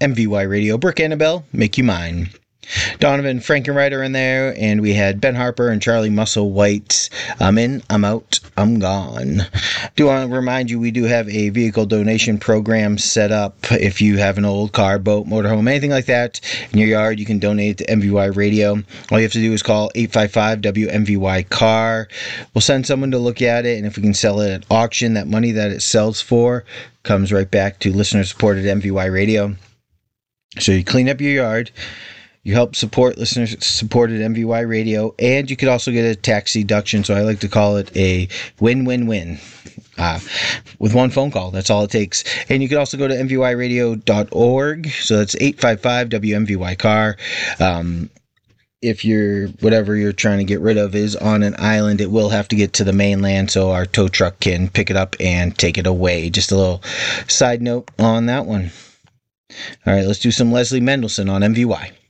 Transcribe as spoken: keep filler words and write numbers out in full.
M V Y Radio. Brooke Annabelle, make you mine. Donovan Frankenreiter in there, and we had Ben Harper and Charlie Musselwhite. I'm in, I'm out, I'm gone. Do want to remind you we do have a vehicle donation program set up. If you have an old car, boat, motorhome, anything like that in your yard, you can donate to M V Y Radio. All you have to do is call eight five five W M V Y car. We'll send someone to look at it, and if we can sell it at auction, that money that it sells for comes right back to listener-supported M V Y Radio. So you clean up your yard, you help support listener-supported M V Y Radio, and you could also get a tax deduction, so I like to call it a win-win-win. Uh, with one phone call, that's all it takes. And you can also go to M V Y radio dot org, so that's eight five five W M V Y car. Um, if you're, whatever you're trying to get rid of is on an island, it will have to get to the mainland, so our tow truck can pick it up and take it away. Just a little side note on that one. All right, let's do some Leslie Mendelson on M V Y.